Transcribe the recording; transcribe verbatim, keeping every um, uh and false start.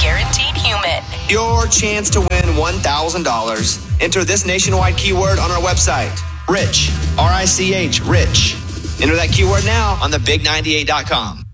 Guaranteed Human. Your chance to win one thousand dollars. Enter this nationwide keyword on our website. Rich. R I C H. Rich. Enter that keyword now on the big ninety-eight dot com.